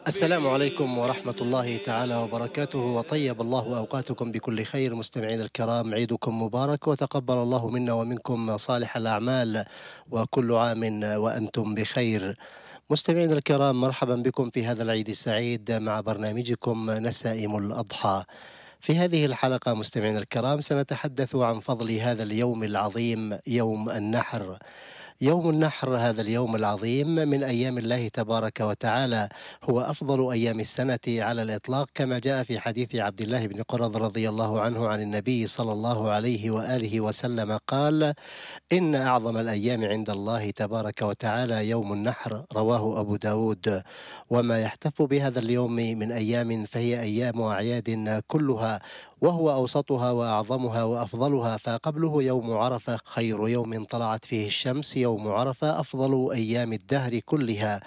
السلام عليكم ورحمة الله تعالى وبركاته، وطيب الله أوقاتكم بكل خير. مستمعين الكرام، عيدكم مبارك، وتقبل الله منا ومنكم صالح الأعمال، وكل عام وأنتم بخير. مستمعين الكرام، مرحبا بكم في هذا العيد السعيد مع برنامجكم نسائم الأضحى. في هذه الحلقة مستمعين الكرام سنتحدث عن فضل هذا اليوم العظيم، يوم النحر. يوم النحر، هذا اليوم العظيم من أيام الله تبارك وتعالى، هو أفضل أيام السنة على الإطلاق، كما جاء في حديث عبد الله بن قرظ رضي الله عنه عن النبي صلى الله عليه وآله وسلم قال: إن أعظم الأيام عند الله تبارك وتعالى يوم النحر، رواه أبو داود. وما يحتف بهذا اليوم من أيام فهي أيام أعياد كلها، وهو أوسطها وأعظمها وأفضلها. فقبله يوم عرفة، خير يوم طلعت فيه الشمس، يوم عرفة أفضل أيام الدهر كلها،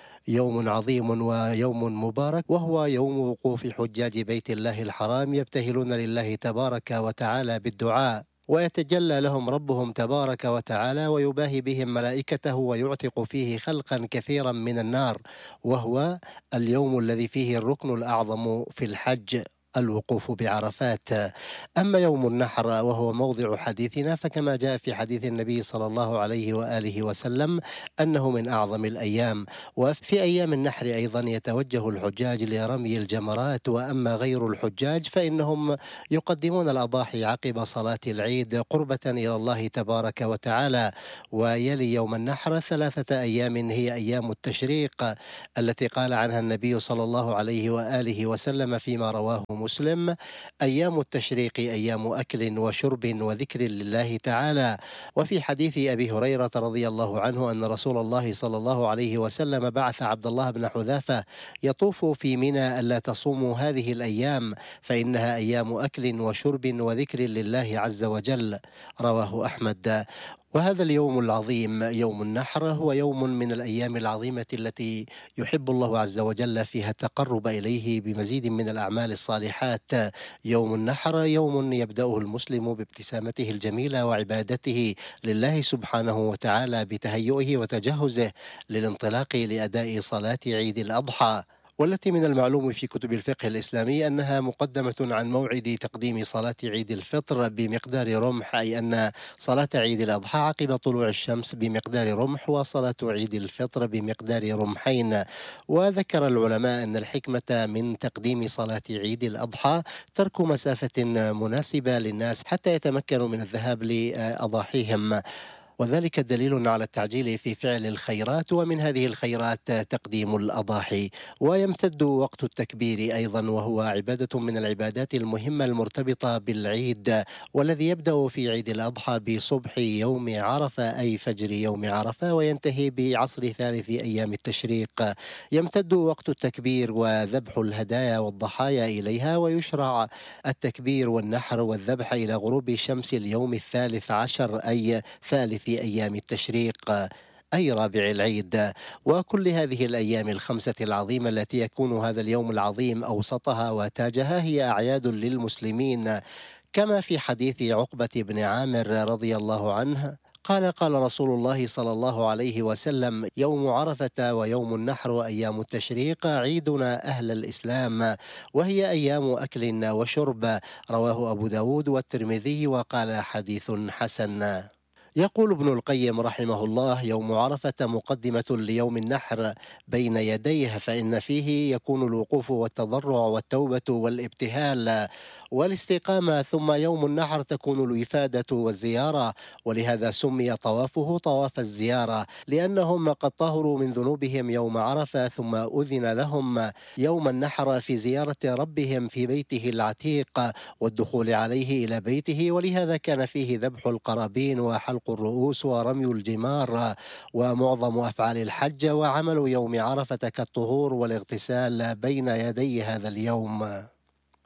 يوم عظيم ويوم مبارك، وهو يوم وقوف حجاج بيت الله الحرام يبتهلون لله تبارك وتعالى بالدعاء، ويتجلى لهم ربهم تبارك وتعالى ويباهي بهم ملائكته ويعتق فيه خلقا كثيرا من النار، وهو اليوم الذي فيه الركن الأعظم في الحج، الوقوف بعرفات. أما يوم النحر وهو موضع حديثنا، فكما جاء في حديث النبي صلى الله عليه وآله وسلم أنه من أعظم الأيام. وفي أيام النحر أيضا يتوجه الحجاج لرمي الجمرات، وأما غير الحجاج فإنهم يقدمون الأضاحي عقب صلاة العيد قربة إلى الله تبارك وتعالى. ويلي يوم النحر 3 أيام هي أيام التشريق، التي قال عنها النبي صلى الله عليه وآله وسلم فيما رواه مسلم: أيام التشريق أيام أكل وشرب وذكر لله تعالى. وفي حديث أبي هريرة رضي الله عنه أن رسول الله صلى الله عليه وسلم بعث عبد الله بن حذافة يطوف في منى ألا تصوموا هذه الأيام، فإنها أيام أكل وشرب وذكر لله عز وجل، رواه أحمد. وهذا اليوم العظيم يوم النحر هو يوم من الأيام العظيمة التي يحب الله عز وجل فيها التقرب إليه بمزيد من الأعمال الصالحات. يوم النحر يوم يبدأه المسلم بابتسامته الجميلة وعبادته لله سبحانه وتعالى بتهيئه وتجهزه للانطلاق لأداء صلاة عيد الأضحى، والتي من المعلوم في كتب الفقه الإسلامي أنها مقدمة عن موعد تقديم صلاة عيد الفطر بمقدار رمح، أي أن صلاة عيد الأضحى عقب طلوع الشمس بمقدار رمح، وصلاة عيد الفطر بمقدار رمحين. وذكر العلماء أن الحكمة من تقديم صلاة عيد الأضحى ترك مسافة مناسبة للناس حتى يتمكنوا من الذهاب لأضاحيهم، وذلك دليل على التعجيل في فعل الخيرات، ومن هذه الخيرات تقديم الأضاحي. ويمتد وقت التكبير أيضا، وهو عبادة من العبادات المهمة المرتبطة بالعيد، والذي يبدأ في عيد الأضحى بصبح يوم عرفة، أي فجر يوم عرفة، وينتهي بعصر ثالث أيام التشريق. يمتد وقت التكبير وذبح الهدايا والضحايا إليها، ويشرع التكبير والنحر والذبح إلى غروب شمس اليوم الثالث عشر، أي ثالث أيام التشريق، أي رابع العيد. وكل هذه الأيام الخمسة العظيمة التي يكون هذا اليوم العظيم أوسطها وتاجها هي أعياد للمسلمين، كما في حديث عقبة بن عامر رضي الله عنه قال: قال رسول الله صلى الله عليه وسلم: يوم عرفة ويوم النحر وأيام التشريق عيدنا أهل الإسلام، وهي أيام أكل وشرب، رواه أبو داود والترمذي، وقال: حديث حسن. يقول ابن القيم رحمه الله: يوم عرفة مقدمة ليوم النحر بين يديه، فإن فيه يكون الوقوف والتضرع والتوبة والابتهال والاستقامة، ثم يوم النحر تكون الوفادة والزيارة، ولهذا سمي طوافه طواف الزيارة، لأنهم قد طهروا من ذنوبهم يوم عرفة، ثم أذن لهم يوم النحر في زيارة ربهم في بيته العتيق والدخول عليه إلى بيته، ولهذا كان فيه ذبح القرابين وحلق الرؤوس ورمي الجمار ومعظم أفعال الحج، وعمل يوم عرفة كالطهور والاغتسال بين يدي هذا اليوم.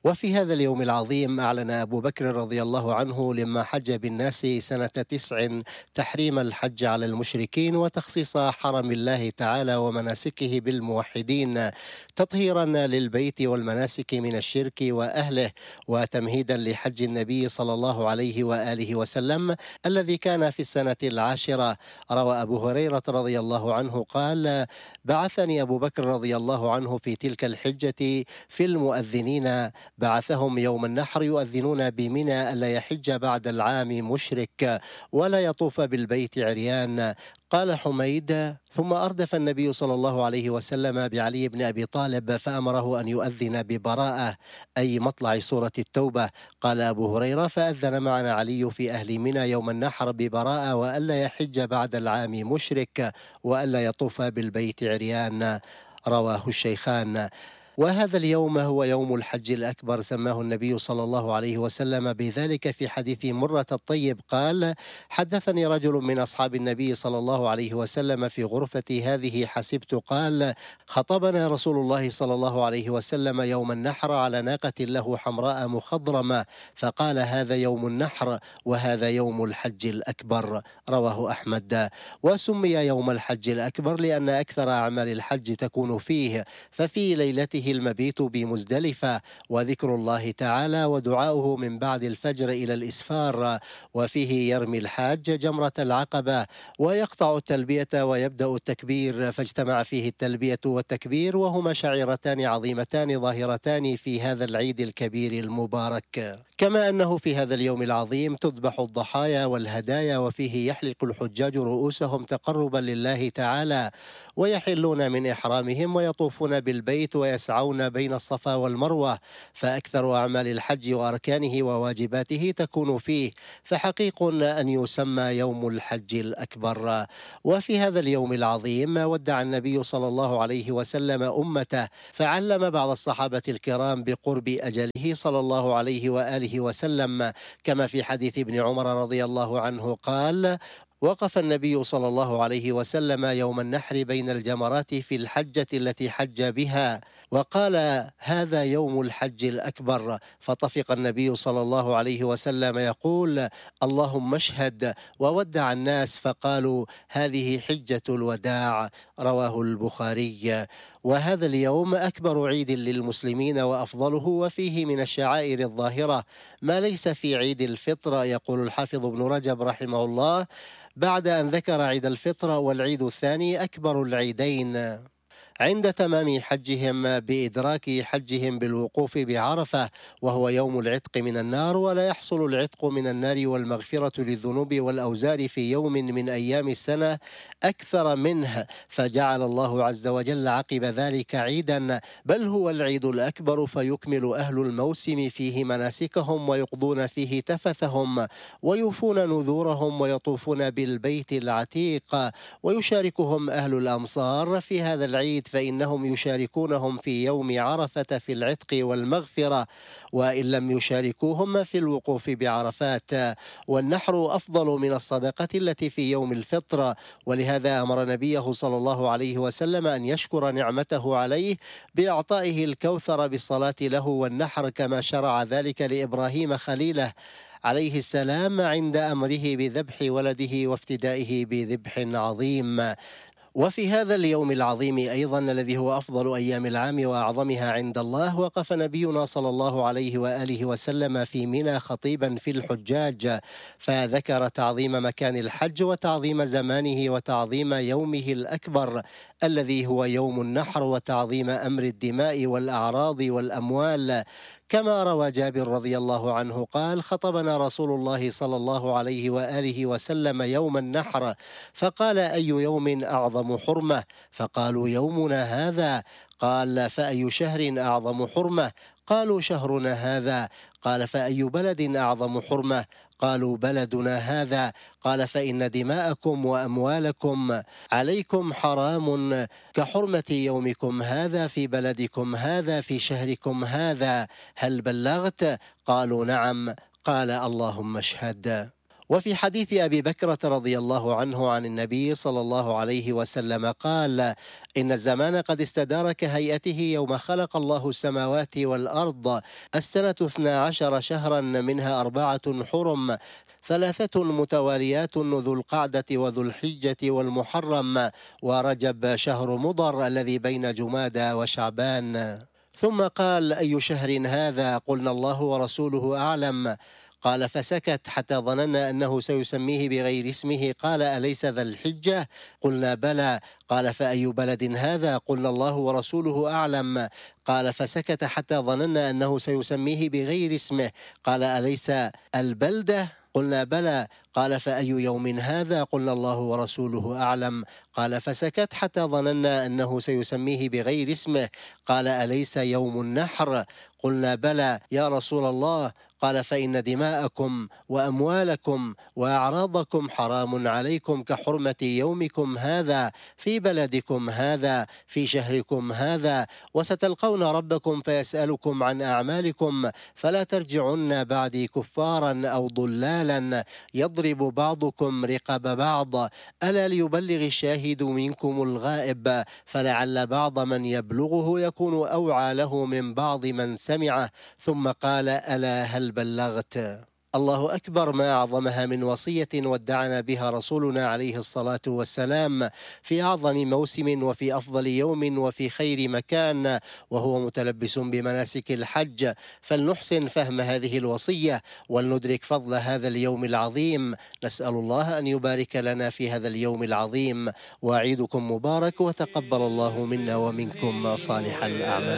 وفي هذا اليوم العظيم أعلن أبو بكر رضي الله عنه لما حج بالناس سنة 9 تحريم الحج على المشركين وتخصيص حرم الله تعالى ومناسكه بالموحدين تطهيرا للبيت والمناسك من الشرك وأهله وتمهيدا لحج النبي صلى الله عليه وآله وسلم الذي كان في السنة 10. روى أبو هريرة رضي الله عنه قال: بعثني أبو بكر رضي الله عنه في تلك الحجة في المؤذنين، بعثهم يوم النحر يؤذنون بمنى ألا يحج بعد العام مشرك ولا يطوف بالبيت عريان. قال حميد: ثم أردف النبي صلى الله عليه وسلم بعلي بن أبي طالب فأمره أن يؤذن ببراءة أي مطلع سورة التوبة. قال أبو هريرة: فأذن معنا علي في أهل منى يوم النحر ببراءة وألا يحج بعد العام مشرك وألا يطوف بالبيت عريان. رواه الشيخان. وهذا اليوم هو يوم الحج الأكبر، سماه النبي صلى الله عليه وسلم بذلك في حديث مرة الطيب قال: حدثني رجل من أصحاب النبي صلى الله عليه وسلم في غرفتي هذه حسبت قال: خطبنا رسول الله صلى الله عليه وسلم يوم النحر على ناقة له حمراء مخضرمة، فقال: هذا يوم النحر وهذا يوم الحج الأكبر. رواه أحمد. وسمي يوم الحج الأكبر لأن أكثر أعمال الحج تكون فيه، ففي ليلته المبيت بمزدلفة وذكر الله تعالى ودعاؤه من بعد الفجر إلى الإسفار، وفيه يرمي الحاج جمرة العقبة ويقطع التلبية ويبدأ التكبير، فاجتمع فيه التلبية والتكبير وهما شعيرتان عظيمتان ظاهرتان في هذا العيد الكبير المبارك. كما أنه في هذا اليوم العظيم تذبح الضحايا والهدايا، وفيه يحلق الحجاج رؤوسهم تقربا لله تعالى ويحلون من إحرامهم ويطوفون بالبيت ويسعون بين الصفا والمروة، فأكثر أعمال الحج وأركانه وواجباته تكون فيه، فحقيق أن يسمى يوم الحج الأكبر. وفي هذا اليوم العظيم ودع النبي صلى الله عليه وسلم أمته، فعلم بعض الصحابة الكرام بقرب أجله صلى الله عليه وآله وسلم، كما في حديث ابن عمر رضي الله عنه قال: وقف النبي صلى الله عليه وسلم يوم النحر بين الجمرات في الحجة التي حج بها وقال: هذا يوم الحج الأكبر، فطفق النبي صلى الله عليه وسلم يقول: اللهم اشهد، وودع الناس فقالوا: هذه حجة الوداع. رواه البخاري. وهذا اليوم أكبر عيد للمسلمين وأفضله، وفيه من الشعائر الظاهرة ما ليس في عيد الفطر. يقول الحافظ ابن رجب رحمه الله بعد أن ذكر عيد الفطر: والعيد الثاني أكبر العيدين عند تمام حجهم بإدراك حجهم بالوقوف بعرفة، وهو يوم العتق من النار، ولا يحصل العتق من النار والمغفرة للذنوب والأوزار في يوم من أيام السنة أكثر منه، فجعل الله عز وجل عقب ذلك عيدا، بل هو العيد الأكبر، فيكمل أهل الموسم فيه مناسكهم ويقضون فيه تفثهم ويوفون نذورهم ويطوفون بالبيت العتيق، ويشاركهم أهل الأمصار في هذا العيد، فإنهم يشاركونهم في يوم عرفة في العتق والمغفرة، وإن لم يشاركوهم في الوقوف بعرفات. والنحر أفضل من الصدقة التي في يوم الفطر، ولهذا أمر نبيه صلى الله عليه وسلم أن يشكر نعمته عليه بإعطائه الكوثر بالصلاة له والنحر، كما شرع ذلك لإبراهيم خليله عليه السلام عند أمره بذبح ولده وافتدائه بذبح عظيم. وفي هذا اليوم العظيم أيضا الذي هو أفضل أيام العام وأعظمها عند الله، وقف نبينا صلى الله عليه وآله وسلم في منى خطيبا في الحجاج، فذكر تعظيم مكان الحج وتعظيم زمانه وتعظيم يومه الأكبر الذي هو يوم النحر، وتعظيم أمر الدماء والأعراض والأموال، كما روى جابر رضي الله عنه قال: خطبنا رسول الله صلى الله عليه وآله وسلم يوم النحر، فقال: أي يوم أعظم حرمة؟ فقالوا: يومنا هذا. قال: فأي شهر أعظم حرمة؟ قالوا: شهرنا هذا. قال: فأي بلد أعظم حرمة؟ قالوا: بلدنا هذا. قال: فإن دماءكم وأموالكم عليكم حرام كحرمة يومكم هذا في بلدكم هذا في شهركم هذا، هل بلغت؟ قالوا: نعم. قال: اللهم اشهد. وفي حديث أبي بكرة رضي الله عنه عن النبي صلى الله عليه وسلم قال: إن الزمان قد استدار كهيئته يوم خلق الله السماوات والأرض، السنة 12 شهرا منها 4 حرم، 3 متواليات ذو القعدة وذو الحجة والمحرم، ورجب شهر مضر الذي بين جمادى وشعبان. ثم قال: أي شهر هذا؟ قلنا: الله ورسوله أعلم. قال: فسكت حتى ظننا أنه سيسميه بغير اسمه. قال: أليس ذا الحجة؟ قلنا: بلى. قال: فأي بلد هذا؟ قلنا: الله ورسوله أعلم. قال: فسكت حتى ظننا أنه سيسميه بغير اسمه. قال: أليس البلدة؟ قلنا: بلى. قال: فأي يوم هذا؟ قلنا: الله ورسوله أعلم. قال: فسكت حتى ظننا أنه سيسميه بغير اسمه. قال: أليس يوم النحر؟ قلنا: بلى يا رسول الله. قال: فإن دماءكم وأموالكم وأعراضكم حرام عليكم كحرمة يومكم هذا في بلدكم هذا في شهركم هذا، وستلقون ربكم فيسألكم عن أعمالكم، فلا ترجعن بعدي كفارا أو ضلالا يضرب بعضكم رقاب بعض، ألا ليبلغ الشاهد منكم الغائب، فلعل بعض من يبلغه يكون أوعى له من بعض من سمعه. ثم قال: ألا هل بلغت؟ الله أكبر، ما أعظمها من وصية ودعنا بها رسولنا عليه الصلاة والسلام في أعظم موسم وفي أفضل يوم وفي خير مكان، وهو متلبس بمناسك الحج. فلنحسن فهم هذه الوصية ولندرك فضل هذا اليوم العظيم. نسأل الله أن يبارك لنا في هذا اليوم العظيم، وعيدكم مبارك، وتقبل الله منا ومنكم صالح الأعمال.